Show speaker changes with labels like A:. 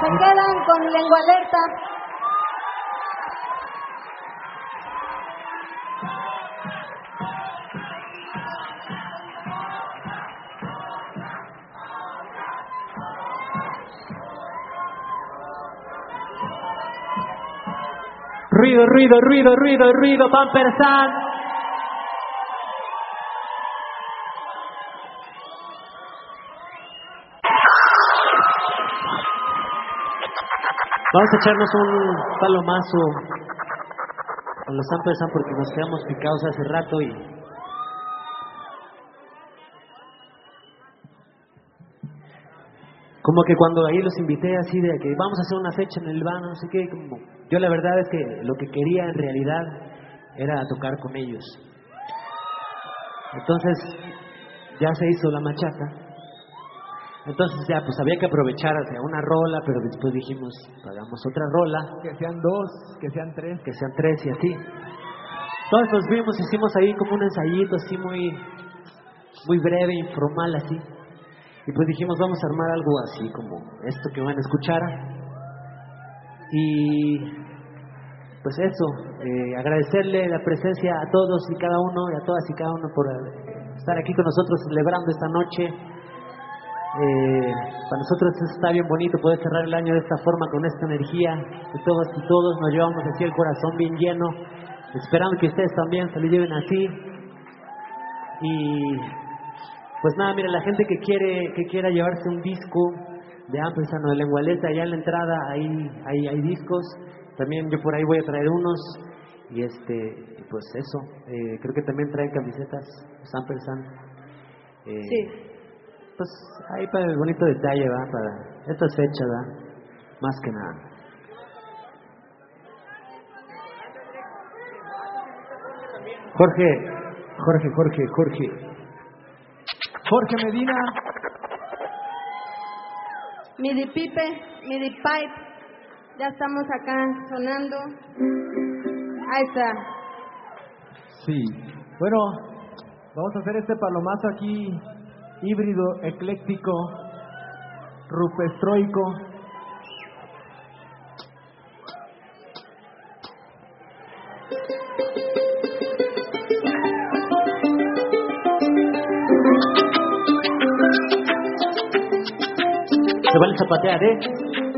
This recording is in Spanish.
A: Se quedan con Lengua Alerta.
B: Ruido, ruido, ruido, ruido, ruido, Pampersan. Vamos a echarnos un palomazo con los Pampersan porque nos quedamos picados hace rato y... Como que cuando ahí los invité así de que vamos a hacer una fecha en el Vano, no sé qué, como, yo la verdad es que lo que quería en realidad era tocar con ellos. Entonces ya se hizo la machaca. Entonces ya pues había que aprovechar hacia una rola, pero después dijimos, hagamos otra rola.
C: Que sean dos, que sean tres.
B: Que sean tres y así. Entonces nos vimos, hicimos ahí como un ensayito así muy breve, informal así. Y pues dijimos, vamos a armar algo así como esto que van a escuchar. Y pues eso, agradecerle la presencia a todos y cada uno, y a todas y cada uno por estar aquí con nosotros celebrando esta noche. Para nosotros está bien bonito poder cerrar el año de esta forma, con esta energía de todos y todos. Nos llevamos así el corazón bien lleno, esperando que ustedes también se lo lleven así. Y pues nada, mira, la gente que quiera llevarse un disco de Ampersand o de Lengua Alerta, allá en la entrada hay discos. También yo por ahí voy a traer unos. Y pues eso, creo que también traen camisetas, los Ampersand.
A: Sí.
B: Pues ahí para el bonito detalle, ¿va? Para estas fechas, ¿va? Más que nada.
C: Jorge Medina.
A: Midi Pipe, Midi Pipe. Ya estamos acá sonando. Ahí está.
C: Sí. Bueno, vamos a hacer este palomazo aquí, híbrido, ecléctico, rupestroico.
B: Se vale zapatear, ¿eh?